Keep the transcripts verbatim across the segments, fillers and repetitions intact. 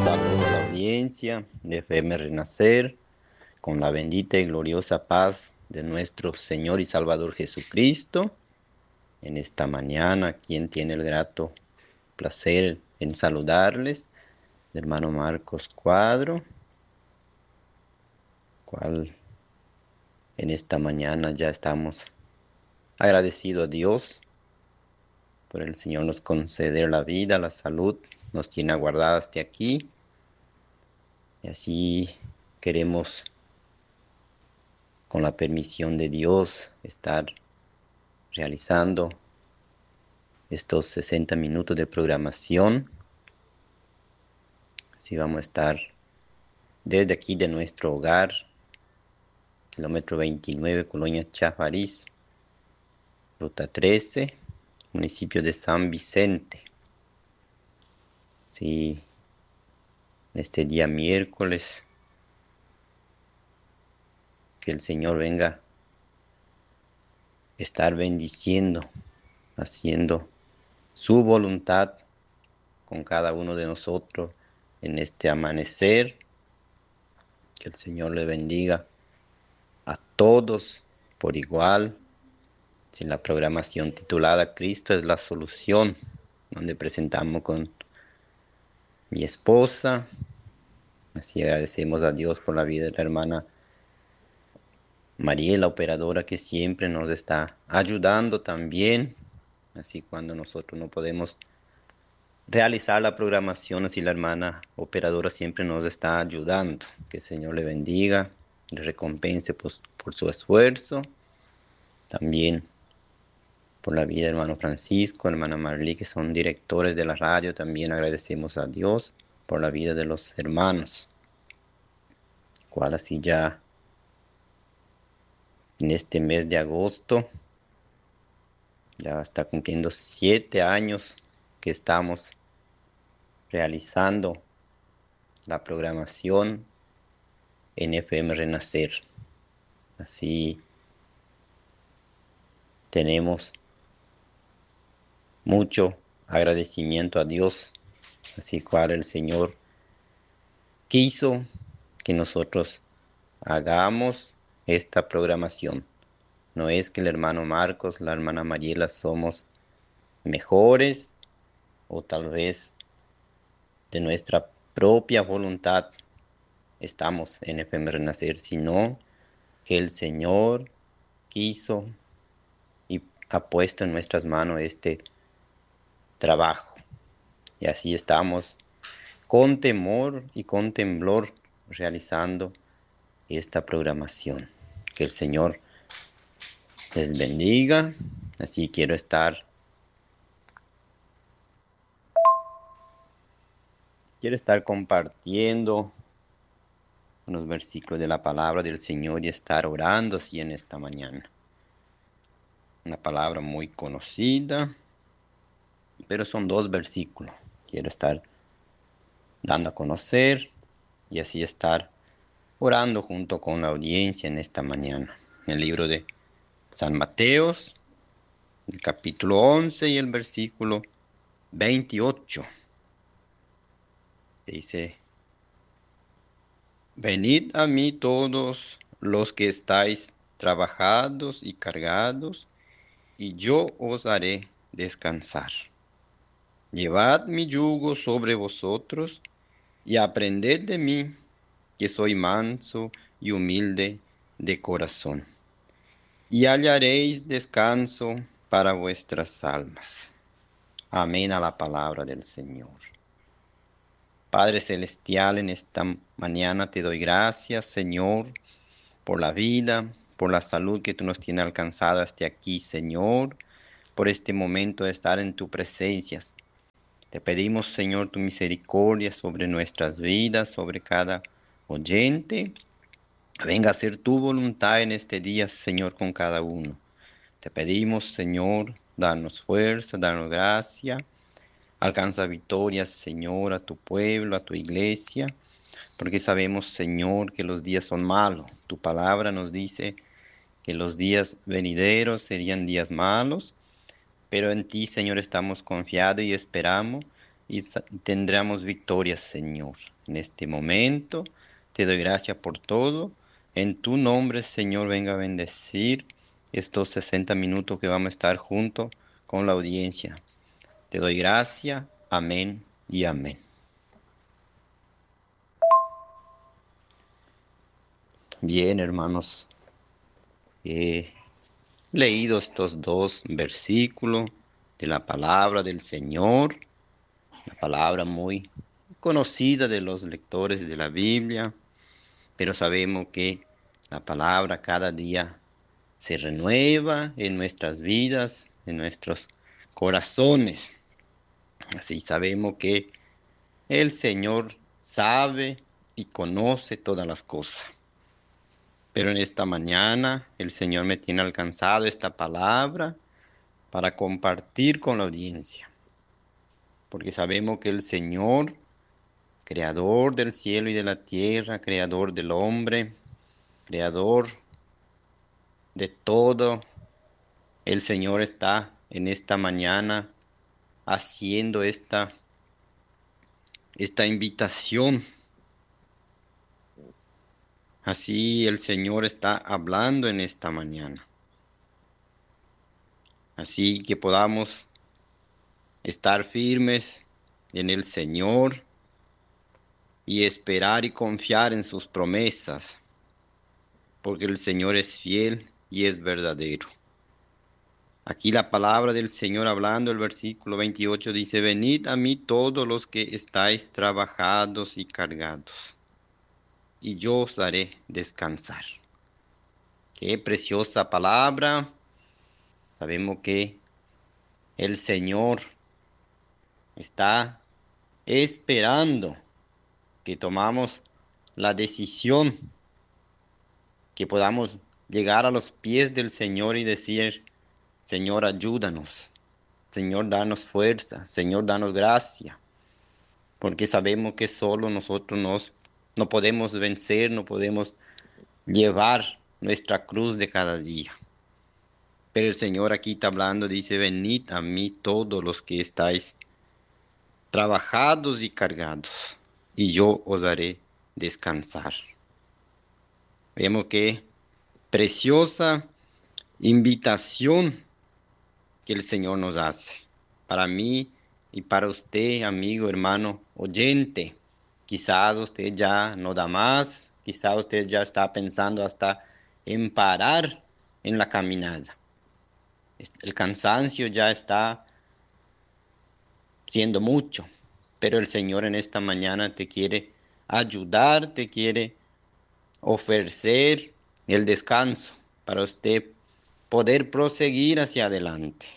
Saludo a la audiencia de F M Renacer, con la bendita y gloriosa paz de nuestro Señor y Salvador Jesucristo. En esta mañana, quien tiene el grato placer en saludarles, el hermano Marcos Cuadro, cual en esta mañana ya estamos agradecidos a Dios por el Señor nos conceder la vida, la salud, nos tiene aguardados hasta aquí. Y así queremos, con la permisión de Dios, estar realizando estos sesenta minutos de programación. Así vamos a estar desde aquí de nuestro hogar, kilómetro veintinueve, Colonia Chafariz, ruta trece, municipio de San Vicente. Sí, este día miércoles, que el Señor venga a estar bendiciendo, haciendo su voluntad con cada uno de nosotros en este amanecer. Que el Señor le bendiga a todos por igual. Sin la programación titulada Cristo es la solución, donde presentamos con mi esposa. Así agradecemos a Dios por la vida de la hermana María, la operadora, que siempre nos está ayudando también. Así cuando nosotros no podemos realizar la programación, así la hermana operadora siempre nos está ayudando. Que el Señor le bendiga, le recompense por, por su esfuerzo. También por la vida del hermano Francisco, hermana Marlí, que son directores de la radio. También agradecemos a Dios por la vida de los hermanos, cual así ya en este mes de agosto ya está cumpliendo siete años que estamos realizando la programación en F M Renacer. Así tenemos mucho agradecimiento a Dios, así cual el Señor quiso que nosotros hagamos esta programación. No es que el hermano Marcos, la hermana Mariela somos mejores o tal vez de nuestra propia voluntad estamos en F M Renacer, sino que el Señor quiso y ha puesto en nuestras manos este trabajo. Y así estamos con temor y con temblor realizando esta programación. Que el Señor les bendiga. Así quiero estar quiero estar compartiendo unos versículos de la palabra del Señor y estar orando así en esta mañana. Una palabra muy conocida, pero son dos versículos. Quiero estar dando a conocer y así estar orando junto con la audiencia en esta mañana. El libro de San Mateo, el capítulo once y el versículo veintiocho. Dice: venid a mí todos los que estáis trabajados y cargados, y yo os haré descansar. Llevad mi yugo sobre vosotros y aprended de mí, que soy manso y humilde de corazón, y hallaréis descanso para vuestras almas. Amén a la palabra del Señor. Padre celestial, en esta mañana te doy gracias, Señor, por la vida, por la salud que tú nos tienes alcanzado hasta aquí, Señor, por este momento de estar en tu presencia. Te pedimos, Señor, tu misericordia sobre nuestras vidas, sobre cada oyente. Venga a ser tu voluntad en este día, Señor, con cada uno. Te pedimos, Señor, danos fuerza, danos gracia. Alcanza victorias, Señor, a tu pueblo, a tu iglesia, porque sabemos, Señor, que los días son malos. Tu palabra nos dice que los días venideros serían días malos, pero en ti, Señor, estamos confiados y esperamos y sa- y tendremos victorias, Señor. En este momento te doy gracias por todo. En tu nombre, Señor, venga a bendecir estos sesenta minutos que vamos a estar juntos con la audiencia. Te doy gracias. Amén y amén. Bien, hermanos. He leído estos dos versículos de la palabra del Señor, la palabra muy conocida de los lectores de la Biblia, pero sabemos que la palabra cada día se renueva en nuestras vidas, en nuestros corazones. Así sabemos que el Señor sabe y conoce todas las cosas. Pero en esta mañana el Señor me tiene alcanzado esta palabra para compartir con la audiencia. Porque sabemos que el Señor, creador del cielo y de la tierra, creador del hombre, creador de todo, el Señor está en esta mañana haciendo esta, esta invitación. Así el Señor está hablando en esta mañana. Así que podamos estar firmes en el Señor y esperar y confiar en sus promesas, porque el Señor es fiel y es verdadero. Aquí la palabra del Señor hablando, el versículo veintiocho dice, venid a mí todos los que estáis trabajados y cargados, y yo os haré descansar. Qué preciosa palabra. Sabemos que el Señor está esperando que tomamos la decisión, que podamos llegar a los pies del Señor y decir, Señor, ayúdanos. Señor, danos fuerza. Señor, danos gracia. Porque sabemos que solo nosotros nos, no podemos vencer, no podemos llevar nuestra cruz de cada día. Pero el Señor aquí está hablando, dice, venid a mí todos los que estáis trabajados y cargados, y yo os haré descansar. Vemos que preciosa invitación que el Señor nos hace. Para mí y para usted, amigo, hermano, oyente, quizás usted ya no da más, quizás usted ya está pensando hasta en parar en la caminada. El cansancio ya está siendo mucho, pero el Señor en esta mañana te quiere ayudar, te quiere ofrecer el descanso para usted poder proseguir hacia adelante.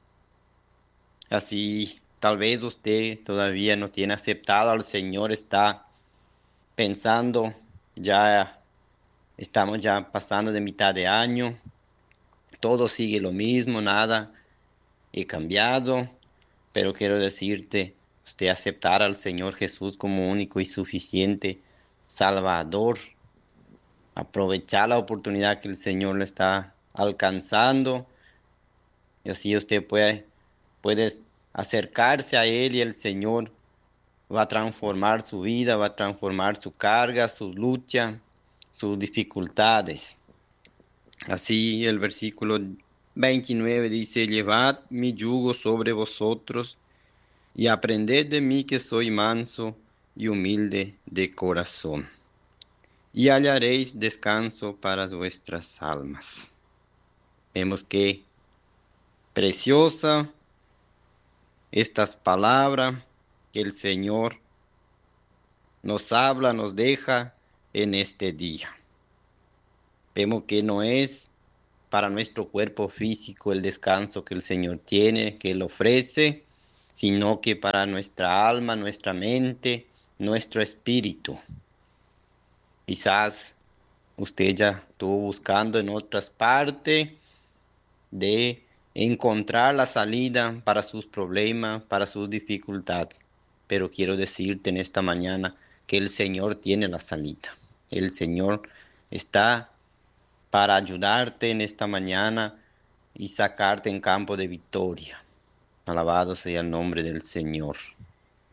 Así, tal vez usted todavía no tiene aceptado al Señor, está pensando, ya estamos ya pasando de mitad de año, todo sigue lo mismo, nada he cambiado, pero quiero decirte, usted aceptar al Señor Jesús como único y suficiente Salvador, aprovechar la oportunidad que el Señor le está alcanzando, y así usted puede, puede acercarse a Él y el Señor va a transformar su vida, va a transformar su carga, su lucha, sus dificultades. Así el versículo veintinueve dice, llevad mi yugo sobre vosotros y aprended de mí que soy manso y humilde de corazón, y hallaréis descanso para vuestras almas. Vemos que preciosa estas palabras que el Señor nos habla, nos deja en este día. Vemos que no es para nuestro cuerpo físico el descanso que el Señor tiene, que Él ofrece, sino que para nuestra alma, nuestra mente, nuestro espíritu. Quizás usted ya estuvo buscando en otras partes de encontrar la salida para sus problemas, para sus dificultades. Pero quiero decirte en esta mañana que el Señor tiene la salida. El Señor está para ayudarte en esta mañana y sacarte en campo de victoria. Alabado sea el nombre del Señor.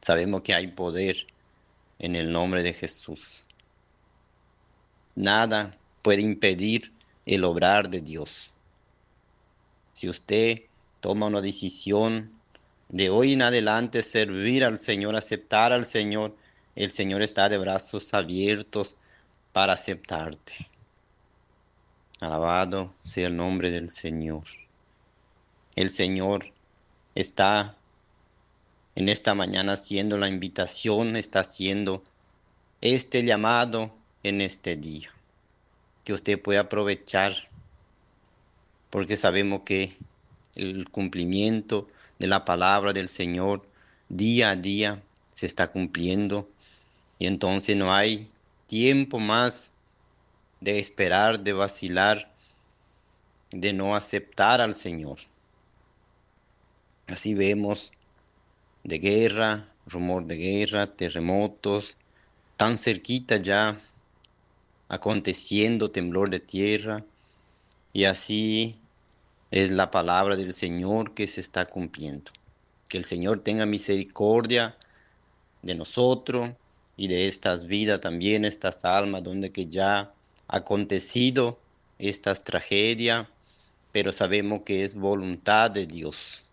Sabemos que hay poder en el nombre de Jesús. Nada puede impedir el obrar de Dios. Si usted toma una decisión de hoy en adelante servir al Señor, aceptar al Señor, el Señor está de brazos abiertos para aceptarte. Alabado sea el nombre del Señor. El Señor está en esta mañana haciendo la invitación, está haciendo este llamado en este día. Que usted pueda aprovechar, porque sabemos que el cumplimiento de la palabra del Señor día a día se está cumpliendo y entonces no hay tiempo más de esperar, de vacilar, de no aceptar al Señor. Así vemos de guerra, rumor de guerra, terremotos, tan cerquita ya aconteciendo temblor de tierra, y así es la palabra del Señor que se está cumpliendo. Que el Señor tenga misericordia de nosotros y de estas vidas también, estas almas, donde que ya ha acontecido estas tragedias, pero sabemos que es voluntad de Dios.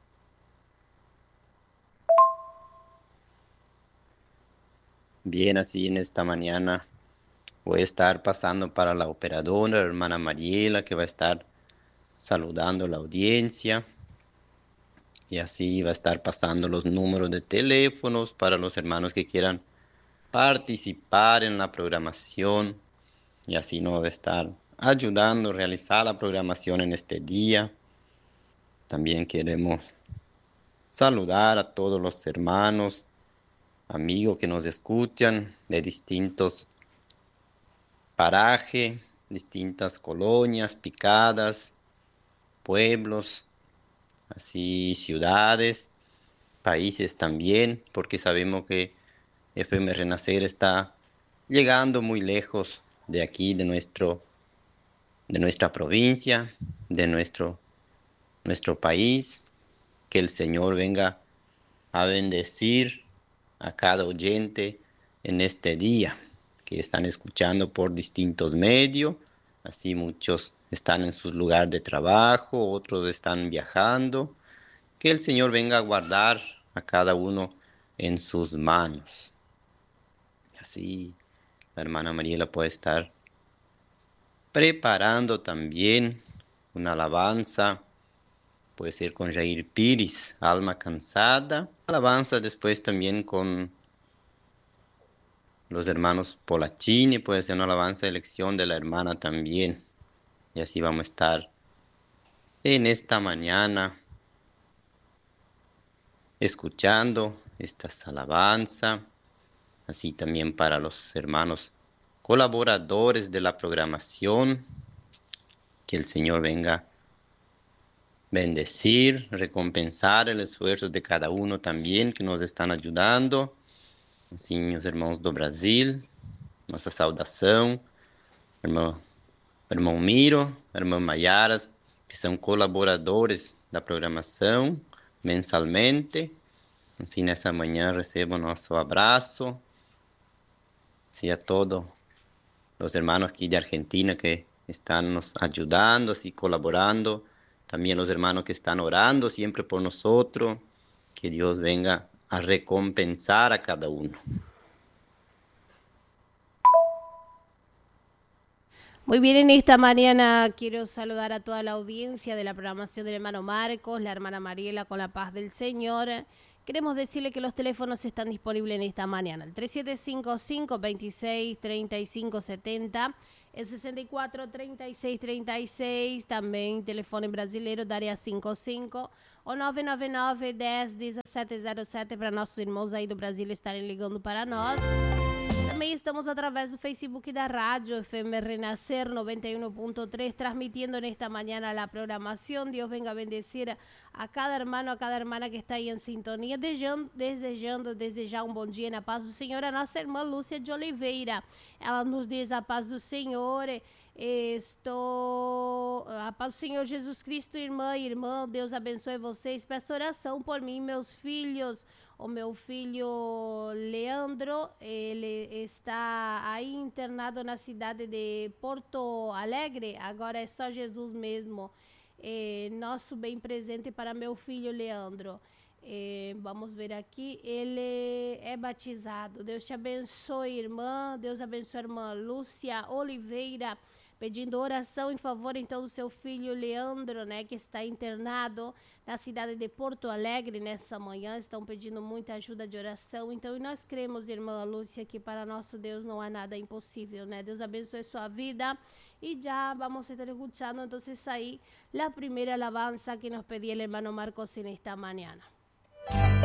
Bien, así en esta mañana voy a estar pasando para la operadora, la hermana Mariela, que va a estar saludando a la audiencia. Y así va a estar pasando los números de teléfonos para los hermanos que quieran participar en la programación. Y así nos va a estar ayudando a realizar la programación en este día. También queremos saludar a todos los hermanos, amigos que nos escuchan de distintos parajes, distintas colonias, picadas, pueblos, así ciudades, países también, porque sabemos que F M Renacer está llegando muy lejos de aquí, de nuestro, de nuestra provincia, de nuestro, nuestro país. Que el Señor venga a bendecir a cada oyente en este día, que están escuchando por distintos medios, así muchos están en su lugar de trabajo, otros están viajando. Que el Señor venga a guardar a cada uno en sus manos. Así la hermana Mariela puede estar preparando también una alabanza, puede ser con Jair Pires, Alma Cansada. Alabanza después también con los hermanos Polachini, puede ser una alabanza de elección de la hermana también. Y así vamos a estar en esta mañana escuchando estas alabanzas, así también para los hermanos colaboradores de la programación, que el Señor venga bendecir, recompensar el esfuerzo de cada uno también que nos están ayudando, assim, meus irmãos do Brasil, nossa saudação, irmão, irmão Miro, irmã Maiara, que são colaboradores da programação mensalmente. Assim, nessa manhã recebo nosso abraço, assim, a todos los hermanos aquí de Argentina que están nos ayudando, así colaborando, también los hermanos que están orando siempre por nosotros, que Dios venga a recompensar a cada uno. Muy bien, en esta mañana quiero saludar a toda la audiencia de la programación del hermano Marcos, la hermana Mariela, con la paz del Señor. Queremos decirle que los teléfonos están disponibles en esta mañana. El tres siete cinco cinco, veintiséis, treinta y cinco, setenta, el sesenta y cuatro, treinta y seis, treinta y seis, también teléfono en brasileiro da área cinco cinco, o nove nove nove, dez, dezessete zero sete, para nossos irmãos aí do Brasil estarem ligando para nós. Também estamos através do Facebook da rádio F M Renacer noventa y uno punto tres, transmitiendo en esta mañana la programación. Dios venga a bendecir a cada hermano, a cada hermana que está aí em sintonia, desejando, desejando desde já um bom dia na paz do Senhor. A nossa irmã Lúcia de Oliveira, ela nos diz a paz do Senhor. Estou... A paz do Senhor Jesus Cristo, irmã e irmão, Deus abençoe vocês. Peço oração por mim, meus filhos. O meu filho Leandro, ele está aí internado na cidade de Porto Alegre. Agora é só Jesus mesmo. É, nosso bem presente para meu filho Leandro. É, vamos ver aqui, ele é batizado. Deus te abençoe, irmã. Deus abençoe a irmã Lúcia Oliveira, pedindo oração em favor então do seu filho Leandro, né, que está internado na cidade de Porto Alegre nessa manhã. Estão pedindo muita ajuda de oração. Então, e nós cremos, irmã Lúcia, que para nosso Deus não há nada impossível, né? Deus abençoe sua vida. Y ya vamos a estar escuchando entonces ahí la primera alabanza que nos pedía el hermano Marcos en esta mañana.